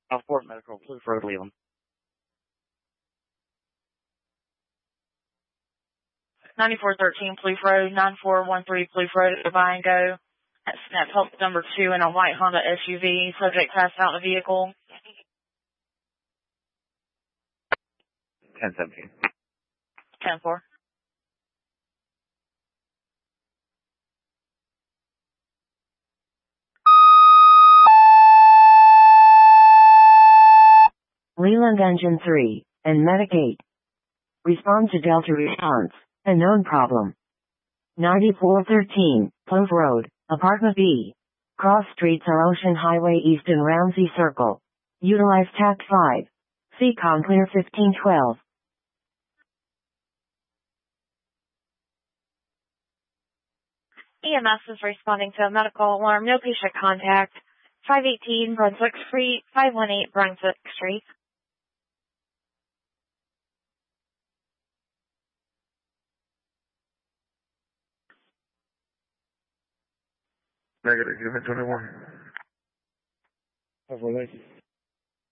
Fort Medical, Plouffe Road, Leland. 9413 Plouffe Road, 9413 Plouffe Road at Buy and Go. At Snap Help number 2 in a white Honda SUV. Subject passed out in the vehicle. 1017. 10-4. Leland Engine 3 and Medic 8. Respond to Delta response. A known problem. 9413 Plouffe Road, Apartment B. Cross streets are Ocean Highway East and Ramsey Circle. Utilize TAC 5. CCON clear 1512. EMS is responding to a medical alarm. No patient contact. 518 Brunswick Street, 518 Brunswick Street. Negative, unit 21. Over, thank you.